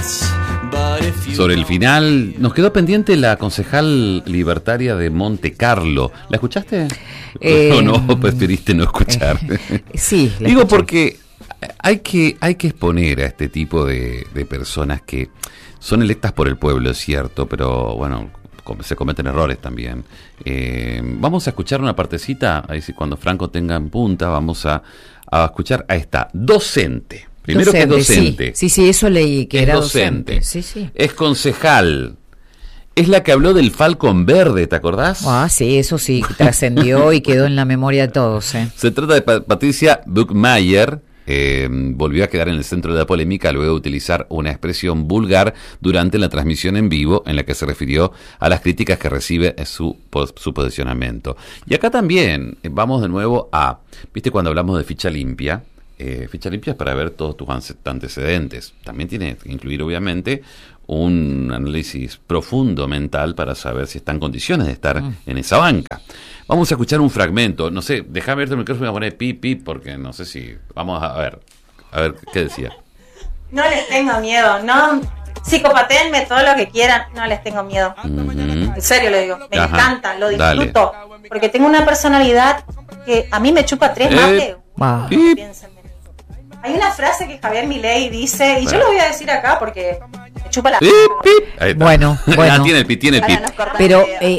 Sobre el final, nos quedó pendiente la concejal libertaria de Monte Carlo. ¿La escuchaste? No, preferiste no escuchar. Sí. Digo escuché. Porque hay que exponer a este tipo de personas que son electas por el pueblo, es cierto, pero bueno, se cometen errores también. Vamos a escuchar una partecita, ahí sí, cuando Franco tenga en punta, vamos a escuchar a esta docente. Primero docente, que es docente. Sí, eso leí, que es era docente. Sí. Es concejal. Es la que habló del Falcon Verde, ¿te acordás? Ah, sí, eso sí, trascendió y quedó en la memoria de todos. Se trata de Patricia Buchmayer. Volvió a quedar en el centro de la polémica luego de utilizar una expresión vulgar durante la transmisión en vivo en la que se refirió a las críticas que recibe su posicionamiento. Y acá también vamos de nuevo a, ¿viste cuando hablamos de ficha limpia? Ficha limpia es para ver todos tus antecedentes. También tiene que incluir, obviamente, un análisis profundo mental para saber si está en condiciones de estar en esa banca. Vamos a escuchar un fragmento. No sé, déjame ver el micrófono y voy a poner pip, porque no sé si... Vamos a ver qué decía. No les tengo miedo, no... Psicopatéenme todo lo que quieran, no les tengo miedo. En serio lo digo, me encanta, lo disfruto. Dale. Porque tengo una personalidad que a mí me chupa tres más que... Piénsenme. Hay una frase que Javier Milei dice, y yo lo voy a decir acá porque me chupa la... Bueno. Tiene el pip. Pero,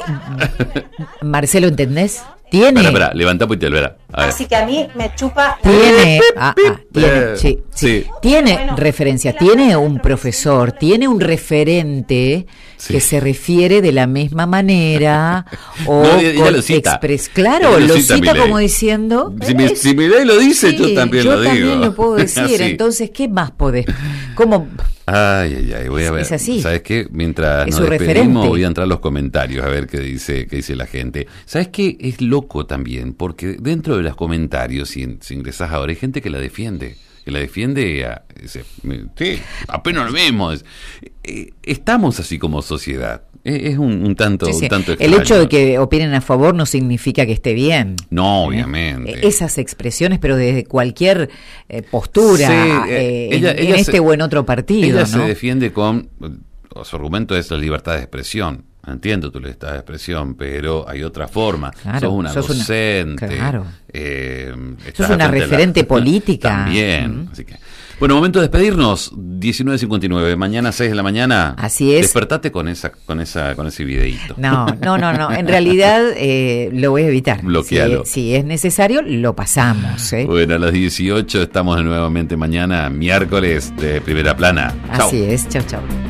Marcelo, ¿entendés? Tiene. Espera, levanta pues y te verá. Así que a mí me chupa... Tiene, sí. Tiene referencia, tiene un profesor, tiene un referente que se refiere de la misma manera o lo cita. Claro, lo cita como diciendo... Si Milei lo dice, yo también lo digo. Yo también lo puedo decir, entonces, ¿qué más podés? ¿Cómo...? Ay, voy a ver. Es así. ¿Sabes qué? Mientras nos despedimos, voy a entrar a los comentarios a ver qué dice la gente. ¿Sabes qué? Es loco también, porque dentro de los comentarios, si ingresás ahora, hay gente que la defiende. Sí, apenas lo vemos. Estamos así como sociedad. Es un tanto extraño. El hecho de que opinen a favor no significa que esté bien. No, obviamente. Esas expresiones, pero desde cualquier postura, ella en este o en otro partido. Ella ¿no? se defiende con... Su argumento es la libertad de expresión. Entiendo tu libertad de expresión, pero hay otra forma. Claro, sos una docente. Claro. Sos una referente política. También. Así que... Bueno, momento de despedirnos. 19:59. Mañana 6 de la mañana. Así es. Despertate con ese videíto. No. En realidad lo voy a evitar. Bloquealo. Si es necesario, lo pasamos. Bueno, a las 18 estamos nuevamente mañana, miércoles de Primera Plana. Así es. Chau.